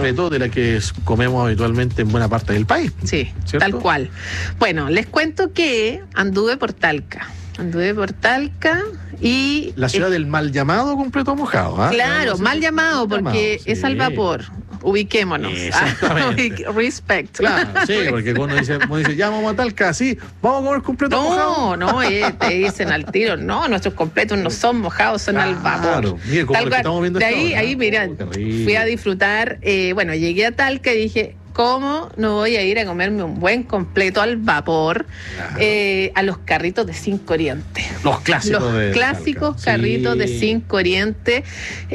completo de la que comemos habitualmente en buena parte del país. Sí, ¿cierto? tal cual. Bueno, les cuento que anduve por Talca y... La ciudad del mal llamado completo mojado. Claro, mal llamado porque sí. Es al vapor. Ubiquémonos. Exactamente. Respect. Claro, sí, porque uno dice, ya vamos a Talca, sí, vamos a comer completo mojado. No, te dicen al tiro, no, nuestros completos no son mojados, son al vapor. Claro, mire, como lo que estamos viendo de hasta ahora. ahí, mira, fui a disfrutar, llegué a Talca y dije, ¿cómo no voy a ir a comerme un buen completo al vapor? Claro. A los carritos de 5 Oriente. Los clásicos Clásicos carritos de 5 Oriente.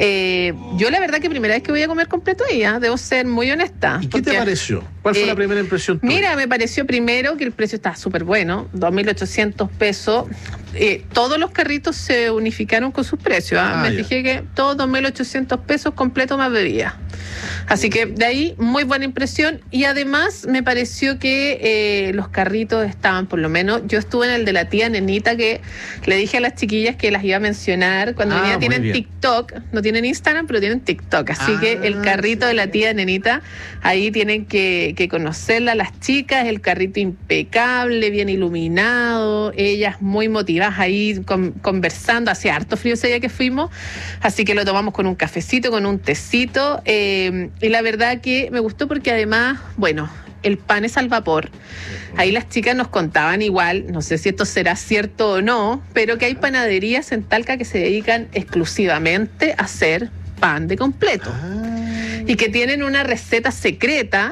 Yo la verdad que primera vez que voy a comer completo ahí, debo ser muy honesta. ¿Y qué te pareció? ¿Cuál fue la primera impresión tuya? Mira, me pareció primero que el precio está súper bueno, 2.800 pesos. Todos los carritos se unificaron con sus precios. Me fijé que todos 2.800 pesos completo más bebida. Así que de ahí, muy buena impresión. Y además me pareció que los carritos estaban, por lo menos, yo estuve en el de la tía Nenita, que le dije a las chiquillas que las iba a mencionar. Cuando venía tienen TikTok, no tienen Instagram, pero tienen TikTok. Así que el carrito de la tía Nenita, ahí tienen que conocerla las chicas. El carrito impecable, bien iluminado, ellas muy motivadas ahí conversando. Hacía harto frío ese día que fuimos, así que lo tomamos con un cafecito, con un tecito. Y la verdad que me gustó porque además, el pan es al vapor. Ahí las chicas nos contaban igual, no sé si esto será cierto o no, pero que hay panaderías en Talca que se dedican exclusivamente a hacer pan de completo. Y que tienen una receta secreta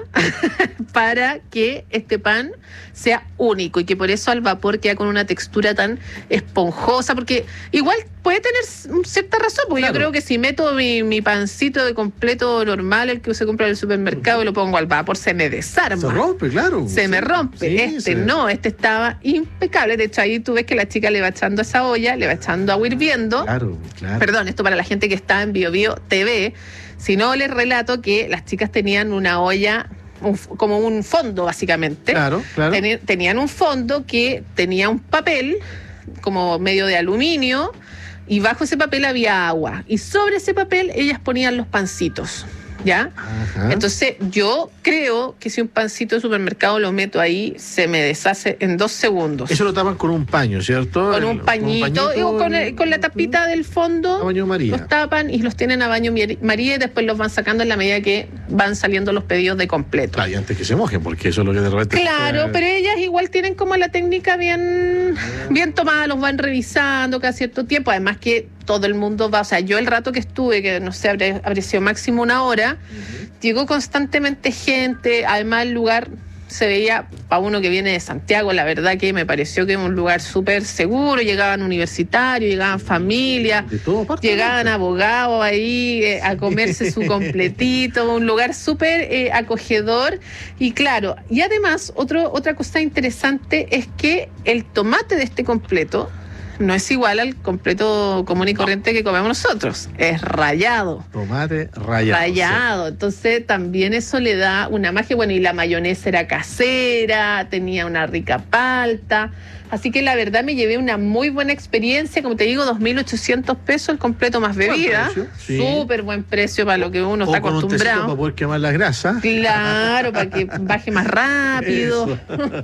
para que este pan sea único y que por eso al vapor queda con una textura tan esponjosa, porque igual puede tener cierta razón, porque yo creo que si meto mi pancito de completo normal, el que se compra en el supermercado, y lo pongo al vapor, se me desarma. Se rompe, claro. Se me rompe. Sí, este estaba impecable. De hecho, ahí tú ves que la chica le va echando a esa olla, le va echando agua hirviendo. Claro. Perdón, esto para la gente que está en BioBio TV. Si no, les relato que las chicas tenían una olla, como un fondo, básicamente. Claro. Tenían un fondo que tenía un papel, como medio de aluminio, y bajo ese papel había agua. Y sobre ese papel ellas ponían los pancitos, ¿ya? Ajá. Entonces, yo creo que si un pancito de supermercado lo meto ahí, se me deshace en 2 segundos. Eso lo tapan con un paño, ¿cierto? Con un pañito, con la tapita del fondo. A baño María. Los tapan y los tienen a baño María y después los van sacando en la medida que van saliendo los pedidos de completo. Claro, y antes que se mojen, porque eso es lo que de repente... Claro, pero ellas igual tienen como la técnica bien tomada, los van revisando cada cierto tiempo. Además que todo el mundo va, o sea, yo el rato que estuve, que no sé, habría sido máximo 1 hora, llegó constantemente gente. Además el lugar se veía, para uno que viene de Santiago, la verdad que me pareció que era un lugar súper seguro. Llegaban universitarios, llegaban familias, llegaban abogados ahí a comerse su completito, un lugar súper acogedor. Y claro, y además otra cosa interesante es que el tomate de este completo no es igual al completo común y corriente que comemos nosotros, es rallado. Tomate rallado. Sí. Entonces también eso le da una magia. Y la mayonesa era casera, tenía una rica palta. Así que la verdad me llevé una muy buena experiencia. Como te digo, 2.800 pesos el completo más bebida. Súper buen precio para lo que uno está acostumbrado. Para poder quemar las grasas. Claro, para que baje más rápido.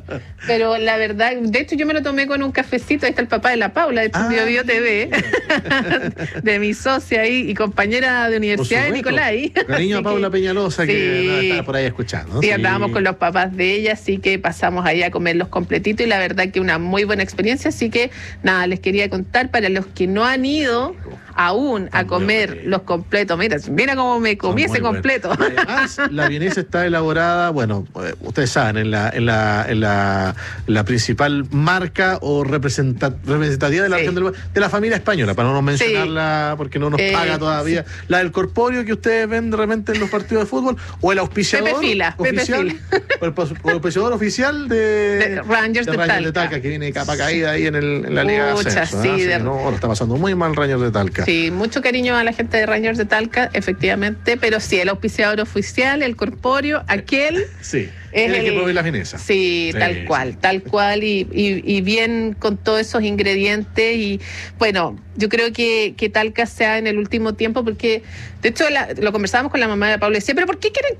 Pero la verdad, de hecho yo me lo tomé con un cafecito. Ahí está el papá de la Paula, de hecho BioBio TV, de mi socia ahí y compañera de universidad de Nicolai. Cariño a Paula Peñalosa, que está por ahí escuchando. Sí, andábamos con los papás de ella, así que pasamos ahí a comer los completitos y la verdad que una muy buena experiencia. Así que nada, les quería contar para los que no han ido aún a comer los completos. Mira cómo me comí ese completo. Además, la vienesa está elaborada, ustedes saben, en la principal marca o representativa de la región de la familia española, para no mencionarla porque no nos paga todavía. La del corpóreo que ustedes ven de repente en los partidos de fútbol, o el auspiciador oficial, o el auspiciador oficial de Rangers de Talca, que viene capa caída ahí en la Liga de Ascenso. Lo está pasando muy mal Rangers de Talca. Sí, mucho cariño a la gente de Rangers de Talca, efectivamente, pero sí, el auspiciador oficial, el corpóreo, aquel... Sí. Es el que provee la vienesa. Sí, tal cual, y bien con todos esos ingredientes. Y bueno, yo creo que Talca sea en el último tiempo, porque de hecho lo conversábamos con la mamá de Paula y decía, pero ¿por qué quieren